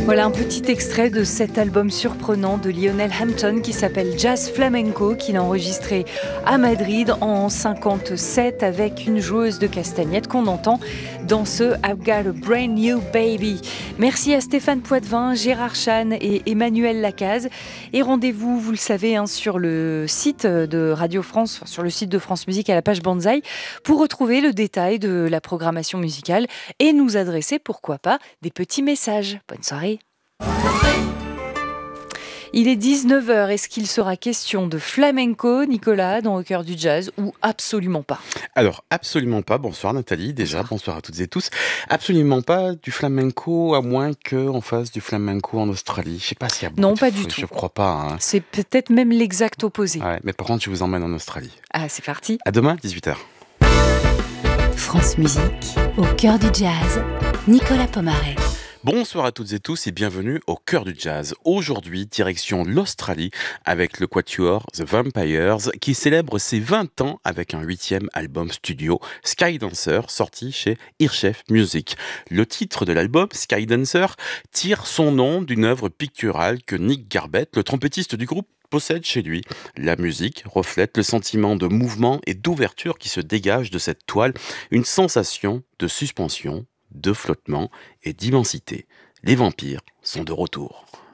Voilà un petit extrait de cet album surprenant de Lionel Hampton qui s'appelle Jazz Flamenco, qu'il a enregistré à Madrid en 57 avec une joueuse de castagnettes qu'on entend dans ce I've Got a Brand New Baby. Merci à Stéphane Poitvin, Gérard Chan et Emmanuel Lacaze. Et rendez-vous, vous le savez, sur le site de Radio France, sur le site de France Musique à la page Banzai, pour retrouver le détail de la programmation musicale et nous adresser, pourquoi pas, des petits messages. Bonne soirée. Il est 19h. Est-ce qu'il sera question de flamenco, Nicolas, dans Au cœur du jazz, ou absolument pas? Alors, absolument pas. Bonsoir Nathalie, déjà. Bonsoir à toutes et tous. Absolument pas du flamenco, à moins qu'on fasse du flamenco en Australie. Je sais pas s'il y a beaucoup Non, de pas du tout. Je crois pas. Hein. C'est peut-être même l'exact opposé. Ouais, mais par contre, je vous emmène en Australie. Ah, c'est parti. À demain, 18h. France Musique, au cœur du jazz, Nicolas Pomaret. Bonsoir à toutes et tous et bienvenue au cœur du jazz. Aujourd'hui, direction l'Australie avec le quatuor The Vampires qui célèbre ses 20 ans avec un 8e album studio, Skydancer, sorti chez Earchef Music. Le titre de l'album, Skydancer, tire son nom d'une œuvre picturale que Nick Garbett, le trompettiste du groupe, possède chez lui. La musique reflète le sentiment de mouvement et d'ouverture qui se dégage de cette toile, une sensation de suspension, de flottement et d'immensité. Les vampires sont de retour.